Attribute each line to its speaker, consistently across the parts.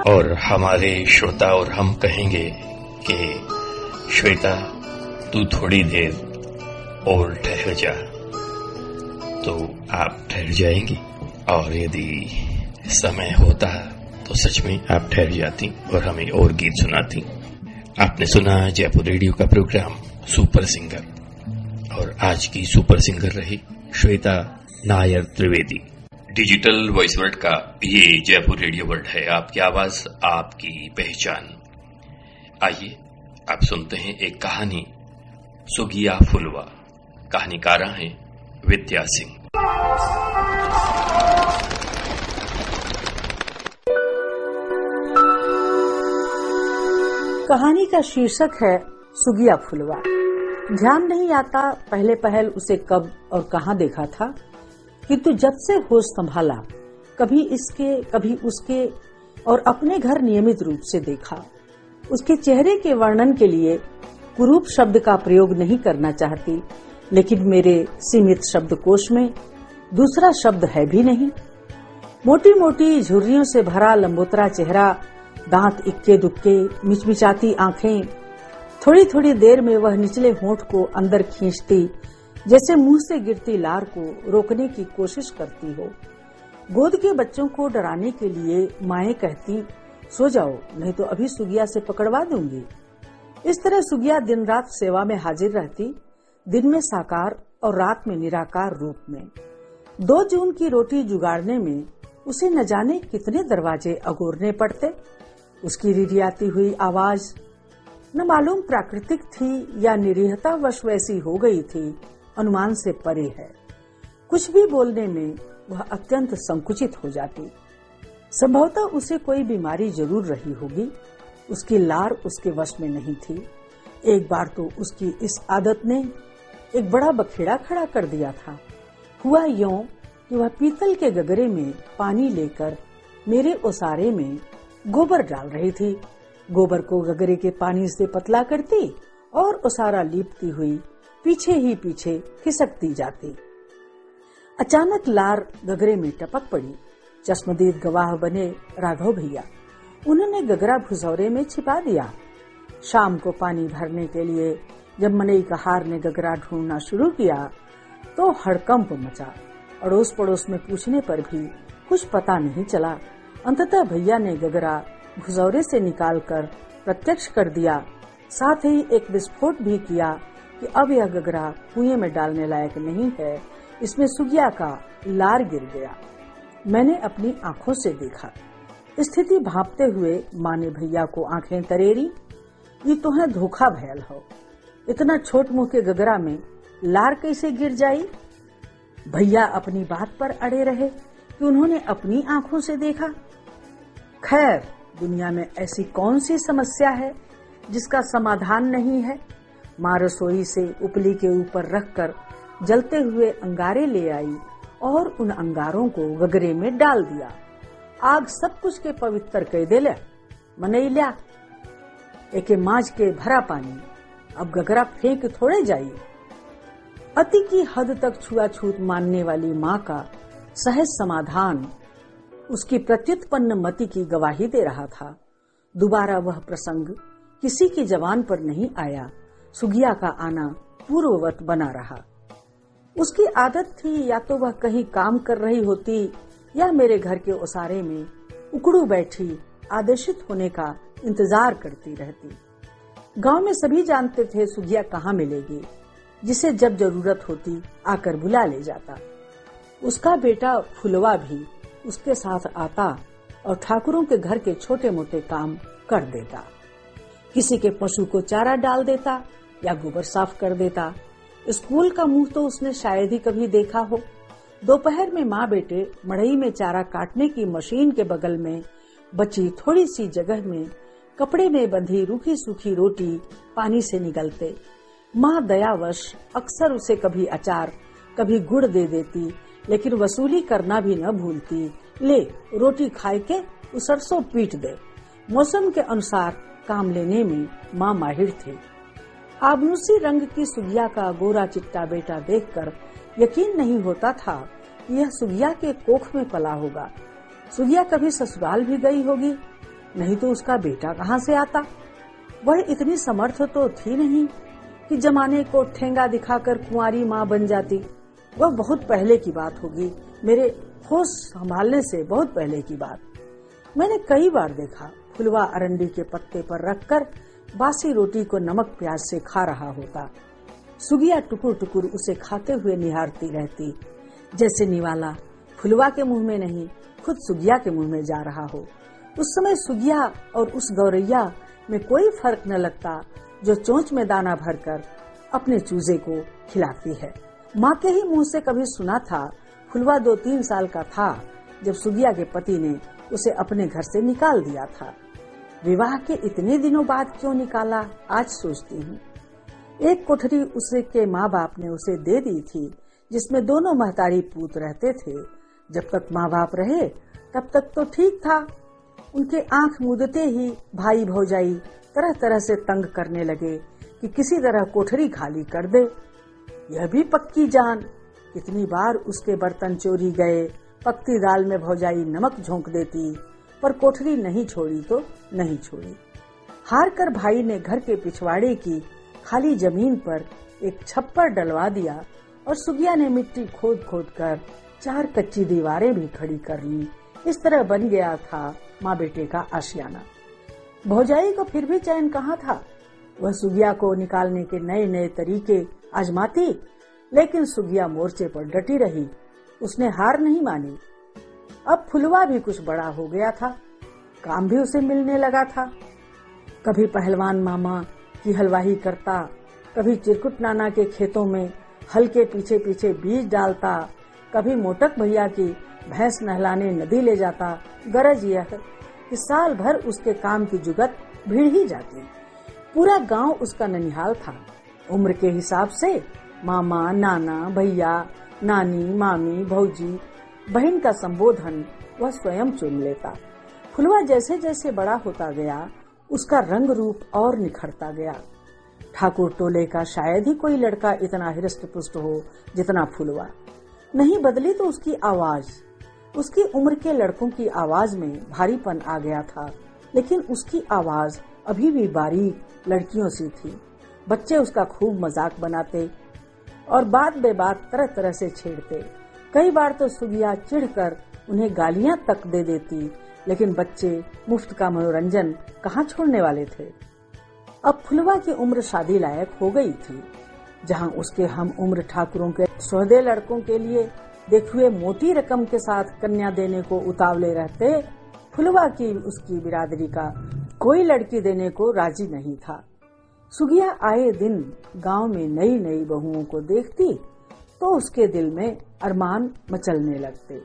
Speaker 1: और हमारे श्रोता और हम कहेंगे कि श्वेता तू थोड़ी देर और ठहर जा, तो आप ठहर जाएंगी, और यदि समय होता तो सच में आप ठहर जाती और हमें और गीत सुनाती। आपने सुना जयपुर रेडियो का प्रोग्राम सुपर सिंगर, और आज की सुपर सिंगर रही Shweta Nair Trivedi. Digital voice world का ये जयपुर रेडियो वर्ल्ड है, आपकी आवाज आपकी पहचान। आइए आप सुनते हैं एक कहानी, सुगिया फुलवा। कहानीकारा हैं विद्या सिंह।
Speaker 2: कहानी का शीर्षक है सुगिया फुलवा। ध्यान नहीं आता पहले पहल उसे कब और कहां देखा था, किंतु जब से होश संभाला कभी इसके कभी उसके और अपने घर नियमित रूप से देखा। उसके चेहरे के वर्णन के लिए कुरूप शब्द का प्रयोग नहीं करना चाहती, लेकिन मेरे सीमित शब्दकोश में दूसरा शब्द है भी नहीं। मोटी मोटी झुर्रियों से भरा लंबोतरा चेहरा, दांत इक्के दुक्के, मिचमिचाती आंखें, थोड़ी थोड़ी देर में वह निचले होंठ को अंदर खींचती, जैसे मुंह से गिरती लार को रोकने की कोशिश करती हो। गोद के बच्चों को डराने के लिए माएं कहती, सो जाओ नहीं तो अभी सुगिया से पकड़वा दूंगी। इस तरह सुगिया दिन रात सेवा में हाजिर रहती, दिन में साकार और रात में निराकार रूप में। 2 जून की रोटी जुगाड़ने में उसे न जाने कितने दरवाजे अगोरने पड़ते। उसकी रिरियाती हुई आवाज न मालूम प्राकृतिक थी या निरीहतावश वैसी हो गई थी, अनुमान से परे है। कुछ भी बोलने में वह अत्यंत संकुचित हो जाती। संभवतः उसे कोई बीमारी जरूर रही होगी, उसकी लार उसके वश में नहीं थी। एक बार तो उसकी इस आदत ने एक बड़ा बखेड़ा खड़ा कर दिया था। हुआ यूं कि वह पीतल के गगरे में पानी लेकर मेरे ओसारे में गोबर डाल रही थी। गोबर को गगरे के पानी से पतला करती और ओसारा लीपती हुई पीछे ही पीछे खिसकती जाती। अचानक लार गगरे में टपक पड़ी। चश्मदीद गवाह बने राघव भैया। उन्होंने गगरा भुसौरे में छिपा दिया। शाम को पानी भरने के लिए जब मनई कहार ने गगरा ढूंढना शुरू किया तो हड़कंप मचा। अड़ोस पड़ोस में पूछने पर भी कुछ पता नहीं चला। अंततः भैया ने गगरा भुसौरे से निकालकर प्रत्यक्ष कर दिया, साथ ही एक विस्फोट भी किया कि अब यह गगरा कुएं में डालने लायक नहीं है, इसमें सुगिया का लार गिर गया। मैंने अपनी आंखों से देखा। स्थिति भांपते हुए माँ ने भैया को आंखें तरेरी, ये तुम्हें धोखा भयल हो, इतना छोट मुंह के गगरा में लार कैसे गिर जाई। भैया अपनी बात पर अड़े रहे कि उन्होंने अपनी आंखों से देखा। खैर, दुनिया में ऐसी कौन सी समस्या है जिसका समाधान नहीं है। माँ रसोई से उपली के ऊपर रखकर जलते हुए अंगारे ले आई और उन अंगारों को गगरे में डाल दिया। आग सब कुछ के पवित्र कह देले, मनई लिया एके माज के भरा पानी, अब गगरा फेंक थोड़े जाई। अति की हद तक छुआछूत मानने वाली माँ का सहज समाधान उसकी प्रत्युत्पन्न मति की गवाही दे रहा था। दोबारा वह प्रसंग किसी की जबान पर नहीं आया। सुगिया का आना पूर्ववत बना रहा। उसकी आदत थी या तो वह कहीं काम कर रही होती या मेरे घर के ओसारे में उकड़ू बैठी आदेशित होने का इंतजार करती रहती। गांव में सभी जानते थे सुगिया कहाँ मिलेगी, जिसे जब जरूरत होती आकर बुला ले जाता। उसका बेटा फुलवा भी उसके साथ आता और ठाकुरों के घर के छोटे मोटे काम कर देता। किसी के पशु को चारा डाल देता या गोबर साफ कर देता। स्कूल का मुंह तो उसने शायद ही कभी देखा हो। दोपहर में माँ बेटे मड़ई में चारा काटने की मशीन के बगल में बची थोड़ी सी जगह में कपड़े में बंधी रूखी सूखी रोटी पानी से निगलते। माँ दयावश अक्सर उसे कभी अचार कभी गुड़ दे देती, लेकिन वसूली करना भी न भूलती। ले रोटी खाए के सरसों पीट दे। मौसम के अनुसार काम लेने में माँ माहिर थी। आबनूसी रंग की सुगिया का गोरा चिट्टा बेटा देखकर यकीन नहीं होता था यह सुगिया के कोख में पला होगा। सुगिया कभी ससुराल भी गई होगी, नहीं तो उसका बेटा कहाँ से आता। वह इतनी समर्थ तो थी नहीं कि जमाने को ठेंगा दिखाकर कुंवारी माँ बन जाती। वह बहुत पहले की बात होगी, मेरे होश संभालने से बहुत पहले की बात। मैंने कई बार देखा फुलवा अरंडी के पत्ते पर रखकर बासी रोटी को नमक प्याज से खा रहा होता। सुगिया टुकुर टुकुर उसे खाते हुए निहारती रहती, जैसे निवाला फुलवा के मुंह में नहीं खुद सुगिया के मुंह में जा रहा हो। उस समय सुगिया और उस गौरैया में कोई फर्क न लगता जो चोंच में दाना भरकर अपने चूजे को खिलाती है। माँ के ही मुंह से कभी सुना था फुलवा 2-3 साल का था जब सुगिया के पति ने उसे अपने घर से निकाल दिया था। विवाह के इतने दिनों बाद क्यों निकाला, आज सोचती हूँ। एक कोठरी उसके माँ बाप ने उसे दे दी थी जिसमें दोनों महतारी पूत रहते थे। जब तक माँ बाप रहे तब तक तो ठीक था। उनके आंख मूंदते ही भाई भौजाई तरह तरह से तंग करने लगे कि किसी तरह कोठरी खाली कर दे। यह भी पक्की जान, कितनी बार उसके बर्तन चोरी गए। पकती दाल में भौजाई नमक झोंक देती, पर कोठरी नहीं छोड़ी तो नहीं छोड़ी। हार कर भाई ने घर के पिछवाड़े की खाली जमीन पर एक छप्पर डलवा दिया और सुगिया ने मिट्टी खोद खोद कर 4 कच्ची दीवारें भी खड़ी कर ली। इस तरह बन गया था माँ बेटे का आशियाना। भौजाई को फिर भी चैन कहाँ था। वह सुगिया को निकालने के नए नए तरीके आजमाती, लेकिन सुगिया मोर्चे पर डटी रही। उसने हार नहीं मानी। अब फुलवा भी कुछ बड़ा हो गया था, काम भी उसे मिलने लगा था। कभी पहलवान मामा की हलवाही करता, कभी चिरकुट नाना के खेतों में हल के पीछे पीछे बीज डालता, कभी मोटक भैया की भैंस नहलाने नदी ले जाता। गरज यह कि साल भर उसके काम की जुगत भीड़ ही जाती। पूरा गांव उसका ननिहाल था। उम्र के हिसाब से मामा, नाना, भैया, नानी, मामी, भौजी, बहन का संबोधन वह स्वयं चुन लेता। फुलवा जैसे जैसे बड़ा होता गया उसका रंग रूप और निखरता गया। ठाकुर टोले का शायद ही कोई लड़का इतना हृष्ट पुष्ट हो जितना फुलवा। नहीं बदली तो उसकी आवाज। उसकी उम्र के लड़कों की आवाज में भारीपन आ गया था, लेकिन उसकी आवाज अभी भी बारीक लड़कियों सी थी। बच्चे उसका खूब मजाक बनाते और बात बेबात तरह तरह से छेड़ते। कई बार तो सुगिया चिढ़कर उन्हें गालियां तक दे देती, लेकिन बच्चे मुफ्त का मनोरंजन कहाँ छोड़ने वाले थे। अब फुलवा की उम्र शादी लायक हो गई थी। जहाँ उसके हम उम्र ठाकुरों के सोहदे लड़कों के लिए देखुए मोटी रकम के साथ कन्या देने को उतावले रहते, फुलवा की उसकी बिरादरी का कोई लड़की देने को राजी नहीं था। सुगिया आए दिन गांव में नई नई बहुओं को देखती तो उसके दिल में अरमान मचलने लगते।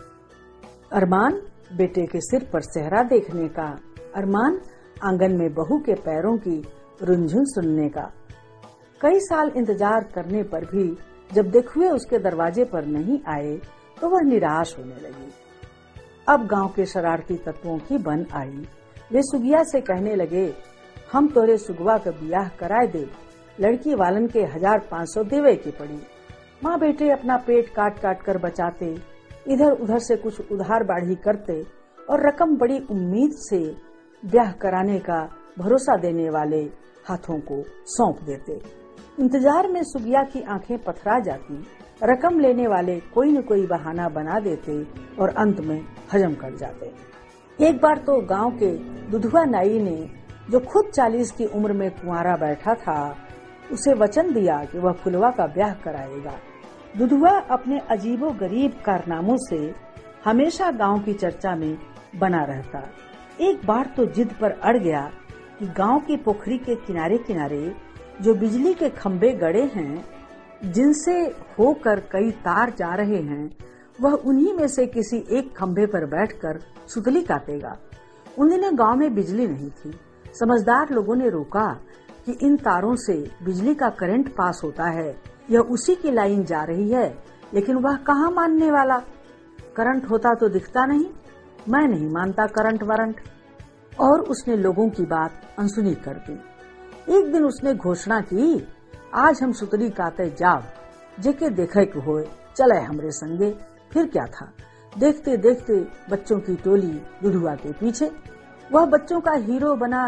Speaker 2: अरमान बेटे के सिर पर सेहरा देखने का, अरमान आंगन में बहू के पैरों की रुंझुन सुनने का। कई साल इंतजार करने पर भी जब देखुए उसके दरवाजे पर नहीं आए तो वह निराश होने लगी। अब गांव के शरारती तत्वों की बन आई। वे सुगिया से कहने लगे, हम तोरे सुगवा का ब्याह कराए दे, लड़की वालन के 1500 देवे की पड़ी। माँ बेटे अपना पेट काट काट कर बचाते, इधर उधर से कुछ उधार बाढ़ी करते और रकम बड़ी उम्मीद से ब्याह कराने का भरोसा देने वाले हाथों को सौंप देते। इंतजार में सुगिया की आंखें पथरा जाती। रकम लेने वाले कोई न कोई बहाना बना देते और अंत में हजम कर जाते। एक बार तो गांव के दुधुआ नाई ने, जो खुद 40 की उम्र में कुंवारा बैठा था, उसे वचन दिया कि वह फुलवा का ब्याह कराएगा। दुधुआ अपने अजीबो गरीब कारनामों से हमेशा गांव की चर्चा में बना रहता। एक बार तो जिद पर अड़ गया कि गांव की पोखरी के किनारे किनारे जो बिजली के खंभे गड़े हैं, जिनसे होकर कई तार जा रहे हैं, वह उन्हीं में से किसी एक खंभे पर बैठकर सुतली काटेगा। उन दिनों गांव में बिजली नहीं थी। समझदार लोगों ने रोका कि इन तारों से बिजली का करंट पास होता है, यह उसी की लाइन जा रही है, लेकिन वह कहाँ मानने वाला। करंट होता तो दिखता नहीं, मैं नहीं मानता करंट वरंट। और उसने लोगों की बात अनसुनी कर दी। एक दिन उसने घोषणा की, आज हम सुतली काते जाव, जेके देखे के होए चले हमरे संगे। फिर क्या था, देखते देखते बच्चों की टोली दुधुआ के पीछे। वह बच्चों का हीरो बना,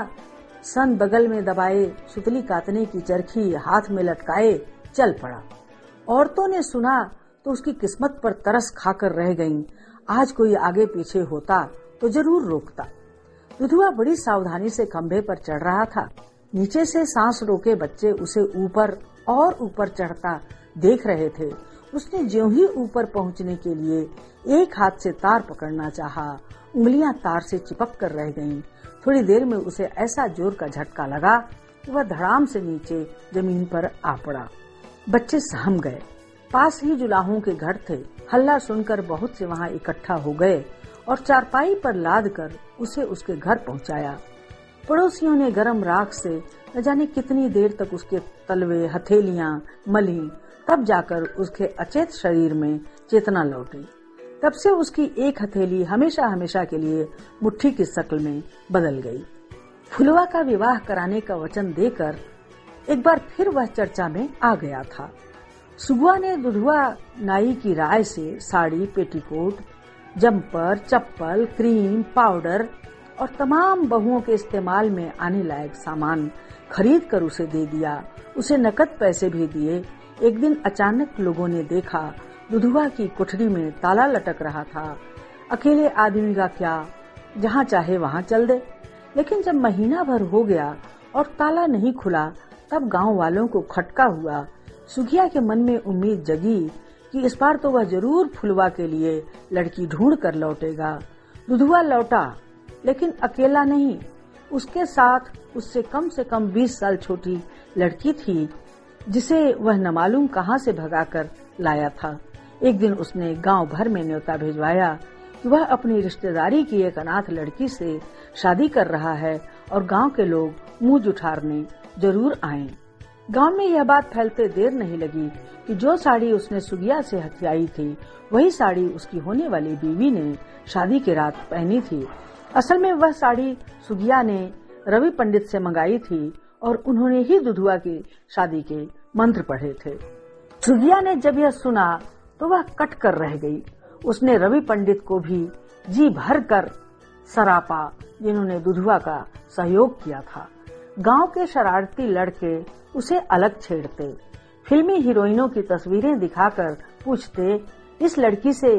Speaker 2: सन बगल में दबाए, सुतली काटने की चरखी हाथ में लटकाए चल पड़ा। औरतों ने सुना तो उसकी किस्मत पर तरस खाकर रह गईं। आज कोई आगे पीछे होता तो जरूर रोकता। दुधुआ बड़ी सावधानी से खंभे पर चढ़ रहा था। नीचे से सांस रोके बच्चे उसे ऊपर और ऊपर चढ़ता देख रहे थे। उसने ज्यों ही ऊपर पहुंचने के लिए एक हाथ से तार पकड़ना चाहा, उंगलियां तार से चिपक कर रह गईं। थोड़ी देर में उसे ऐसा जोर का झटका लगा कि वह धड़ाम से नीचे जमीन पर आ पड़ा। बच्चे सहम गए। पास ही जुलाहों के घर थे। हल्ला सुनकर बहुत से वहां इकट्ठा हो गए और चारपाई पर लाद कर उसे उसके घर पहुंचाया। पड़ोसियों ने गरम राख से न जाने कितनी देर तक उसके तलवे हथेलियां मली, तब जाकर उसके अचेत शरीर में चेतना लौटी। तब से उसकी एक हथेली हमेशा हमेशा के लिए मुट्ठी की शक्ल में बदल गई। फुलवा का विवाह कराने का वचन देकर एक बार फिर वह चर्चा में आ गया था। सुगुआ ने दुधुआ नाई की राय से साड़ी, पेटीकोट, जम्पर, चप्पल, क्रीम, पाउडर और तमाम बहुओं के इस्तेमाल में आने लायक सामान खरीद कर उसे दे दिया। उसे नकद पैसे भी दिए। एक दिन अचानक लोगों ने देखा दुधुआ की कोठरी में ताला लटक रहा था। अकेले आदमी का क्या, जहाँ चाहे वहाँ चल दे। लेकिन जब महीना भर हो गया और ताला नहीं खुला, तब गांव वालों को खटका हुआ। सुखिया के मन में उम्मीद जगी कि इस बार तो वह जरूर फुलवा के लिए लड़की ढूंढ कर लौटेगा। दुधुआ लौटा, लेकिन अकेला नहीं। उसके साथ उससे कम से कम 20 साल छोटी लड़की थी, जिसे वह न मालूम कहाँ से भगाकर लाया था। एक दिन उसने गांव भर में न्योता भिजवाया कि वह अपनी रिश्तेदारी की एक अनाथ लड़की से शादी कर रहा है और गांव के लोग मुंह जुठारने जरूर आएं। गांव में यह बात फैलते देर नहीं लगी कि जो साड़ी उसने सुगिया से हथियाई थी, वही साड़ी उसकी होने वाली बीवी ने शादी की रात पहनी थी। असल में वह साड़ी सुगिया ने रवि पंडित से मंगाई थी और उन्होंने ही दुधुआ की शादी के मंत्र पढ़े थे। सुगिया ने जब यह सुना तो वह कट कर रह गई। उसने रवि पंडित को भी जी भर कर सरापा, जिन्होंने दुधुआ का सहयोग किया था। गांव के शरारती लड़के उसे अलग छेड़ते, फिल्मी हीरोइनों की तस्वीरें दिखाकर पूछते, इस लड़की से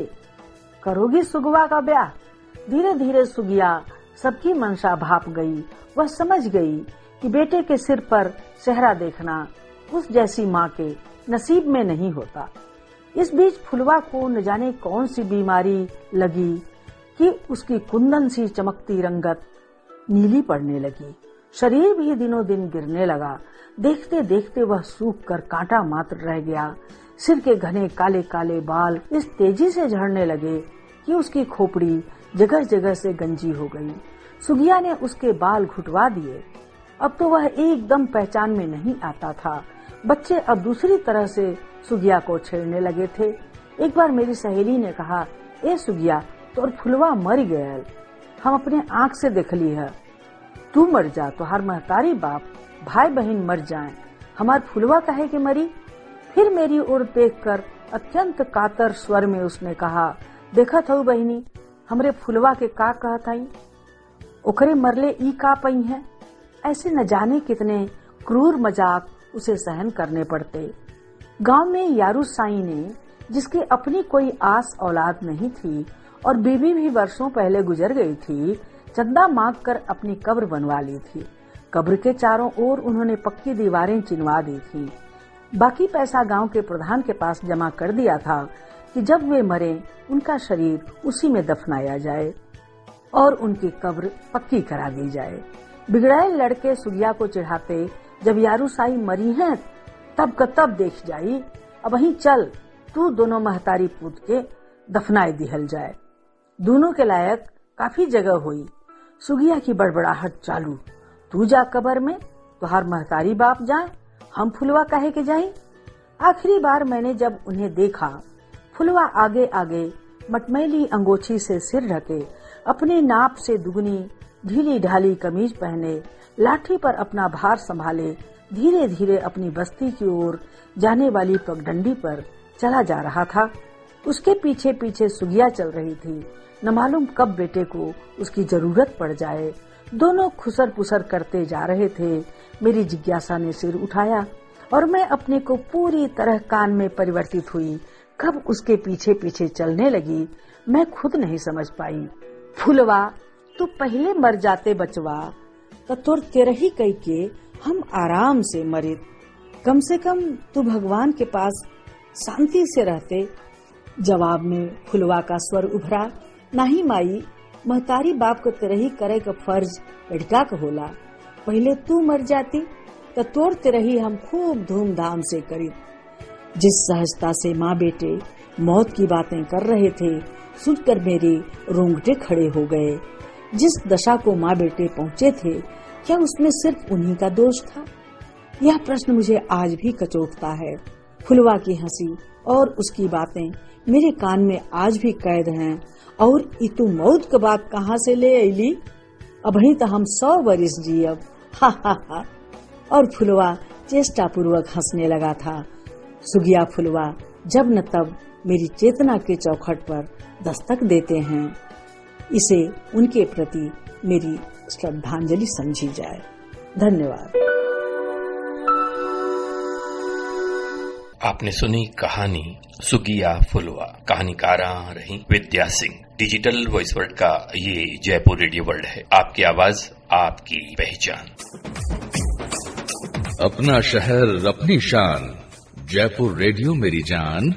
Speaker 2: करोगी सुगवा का ब्याह? धीरे धीरे सुगिया सबकी मंशा भाप गई। वह समझ गई कि बेटे के सिर पर सेहरा देखना उस जैसी माँ के नसीब में नहीं होता। इस बीच फुलवा को न जाने कौन सी बीमारी लगी कि उसकी कुंदन सी चमकती रंगत नीली पड़ने लगी। शरीर भी दिनों दिन गिरने लगा। देखते देखते वह सूख कर कांटा मात्र रह गया। सिर के घने काले काले बाल इस तेजी से झड़ने लगे कि उसकी खोपड़ी जगह जगह से गंजी हो गई। सुगिया ने उसके बाल घुटवा दिए। अब तो वह एकदम पहचान में नहीं आता था। बच्चे अब दूसरी तरह से सुगिया को छेड़ने लगे थे। एक बार मेरी सहेली ने कहा, ए सुगिया, तोर फुलवा मर गया, हम अपने आँख से देख ली है। तू मर जा तो हर महतारी बाप भाई बहन मर जाएं, हमार फुलवा कहे कि मरी। फिर मेरी ओर देखकर अत्यंत कातर स्वर में उसने कहा, देखा था बहनी, हमरे फुलवा के का कहत आई, ओकरे मरले ई का पई है। ऐसे न जाने कितने क्रूर मजाक उसे सहन करने पड़ते। गांव में यारू साई ने, जिसकी अपनी कोई आस औलाद नहीं थी और बीवी भी वर्षों पहले गुजर गई थी, चंदा मांग कर अपनी कब्र बनवा ली थी। कब्र के चारों ओर उन्होंने पक्की दीवारें चिनवा दी थी। बाकी पैसा गांव के प्रधान के पास जमा कर दिया था कि जब वे मरे उनका शरीर उसी में दफनाया जाए और उनकी कब्र पक्की करा दी जाए। बिगड़ाए लड़के सुगिया को चिढ़ाते, जब यारू साई मरी है तब का तब देख जाई, अब वहीं चल, तू दोनों महतारी पूत के दफनाए दिहल जाए। दोनों के लायक काफी जगह हुई। सुगिया की बड़बड़ाहट चालू, तू जा कब्र में तो हर महतारी बाप जाए, हम फुलवा कहे के जाई। आखिरी बार मैंने जब उन्हें देखा, फुलवा आगे आगे मटमैली अंगोछी से सिर ढके, अपनी नाप से दुगनी ढीली ढाली कमीज पहने, लाठी पर अपना भार संभाले, धीरे धीरे अपनी बस्ती की ओर जाने वाली पगडंडी पर चला जा रहा था। उसके पीछे पीछे सुगिया चल रही थी। न मालूम कब बेटे को उसकी जरूरत पड़ जाए। दोनों खुसर पुसर करते जा रहे थे। मेरी जिज्ञासा ने सिर उठाया और मैं अपने को पूरी तरह कान में परिवर्तित हुई। कब उसके पीछे पीछे चलने लगी मैं खुद नहीं समझ पाई। फुलवा तू पहले मर जाते बचवा, तो तोर तेरही कई के हम आराम से मरित। कम से कम तू भगवान के पास शांति से रहते। जवाब में फुलवा का स्वर उभरा, नहीं माई, महतारी बाप को तेरही करे का फर्ज लड़का का होला। पहले तू मर जाती तो तोर तेरही हम खूब धूमधाम से करी। जिस सहजता से माँ बेटे मौत की बातें कर रहे थे, सुनकर मेरे रोंगटे खड़े हो गए। जिस दशा को माँ बेटे पहुँचे थे, क्या उसमें सिर्फ उन्हीं का दोष था? यह प्रश्न मुझे आज भी कचोटता है। फुलवा की हंसी और उसकी बातें मेरे कान में आज भी कैद हैं। और इतु मौत के बाद कहाँ से ले अली? अभी तो हम 100 वर्ष जियब। हा हा हा। और फुलवा चेष्टा पूर्वक हंसने लगा था। सुगिया फुलवा जब न तब मेरी चेतना के चौखट पर दस्तक देते हैं। इसे उनके प्रति मेरी श्रद्धांजलि समझी जाए। धन्यवाद।
Speaker 1: आपने सुनी कहानी सुगिया फुलवा। कहानीकारा रही विद्या सिंह। डिजिटल वॉइस वर्ल्ड का ये जयपुर रेडियो वर्ल्ड है। आपकी आवाज, आपकी पहचान।
Speaker 3: अपना शहर, अपनी शान। जयपुर रेडियो मेरी जान।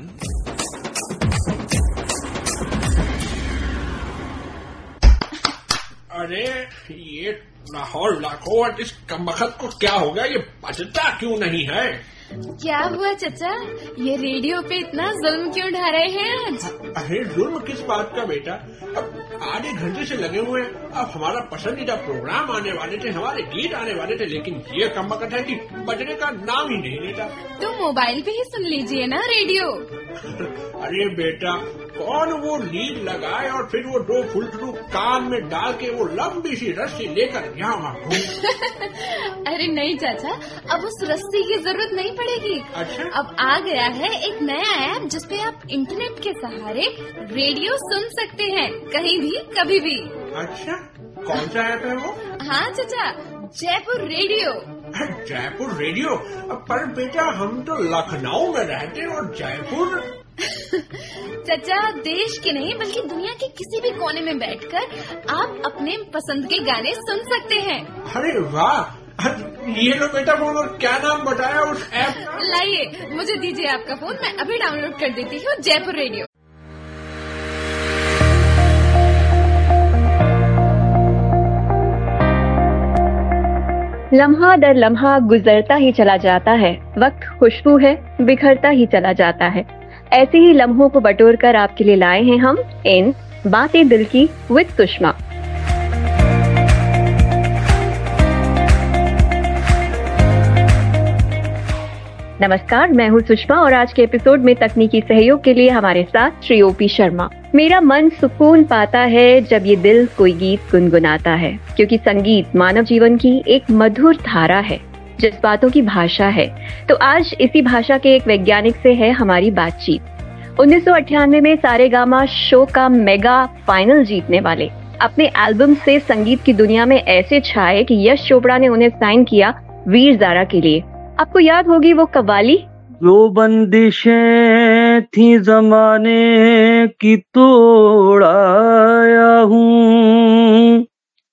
Speaker 4: अरे ये लाहौर लाखों इस कमबख्त को क्या हो गया? ये बजता क्यों नहीं है?
Speaker 5: क्या हुआ चचा? ये रेडियो पे इतना जुल्म क्यों ढा रहे हैं आज?
Speaker 4: अरे जुल्म किस बात का बेटा? अब आधे घंटे से लगे हुए हैं। अब हमारा पसंदीदा प्रोग्राम आने वाले थे, हमारे गीत आने वाले थे, लेकिन ये कमबख्त है कि बजने का नाम ही नहीं लेता।
Speaker 5: तो मोबाइल पे ही सुन लीजिए ना रेडियो।
Speaker 4: अरे बेटा, कौन वो लीड लगाए और फिर वो 2 फुलटू कान में डाल के वो लंबी सी रस्सी लेकर यहाँ वहाँ घूम।
Speaker 5: अरे नहीं चाचा, अब उस रस्सी की जरूरत नहीं पड़ेगी।
Speaker 4: अच्छा?
Speaker 5: अब आ गया है एक नया ऐप जिसपे आप इंटरनेट के सहारे रेडियो सुन सकते हैं, कहीं भी कभी भी।
Speaker 4: अच्छा, कौन सा ऐप है वो?
Speaker 5: हाँ चाचा, जयपुर रेडियो।
Speaker 4: जयपुर रेडियो? पर बेटा हम तो लखनऊ में रहते हैं और जयपुर।
Speaker 5: चाचा, देश के नहीं बल्कि दुनिया के किसी भी कोने में बैठकर आप अपने पसंद के गाने सुन सकते हैं।
Speaker 4: अरे वाह! ये लो बेटा, वो क्या नाम बताया उस ऐप का?
Speaker 5: लाइए, मुझे दीजिए आपका फोन, मैं अभी डाउनलोड कर देती हूँ जयपुर रेडियो।
Speaker 6: लम्हा दर लम्हा गुजरता ही चला जाता है। वक्त खुशबू है, बिखरता ही चला जाता है। ऐसे ही लम्हों को बटोर कर आपके लिए लाए हैं हम इन बातें दिल की विद सुषमा। नमस्कार, मैं हूँ सुषमा और आज के एपिसोड में तकनीकी सहयोग के लिए हमारे साथ श्री ओपी शर्मा। मेरा मन सुकून पाता है जब ये दिल कोई गीत गुनगुनाता है, क्योंकि संगीत मानव जीवन की एक मधुर धारा है, जज्बातों की भाषा है। तो आज इसी भाषा के एक वैज्ञानिक से है हमारी बातचीत। 1998 में सारेगामा शो का मेगा फाइनल जीतने वाले अपने एल्बम से संगीत की दुनिया में ऐसे छाए कि यश चोपड़ा ने उन्हें साइन किया वीर ज़ारा के लिए। आपको याद होगी वो कव्वाली,
Speaker 7: जो बंदिशें थी जमाने की तोड़ आया हूँ,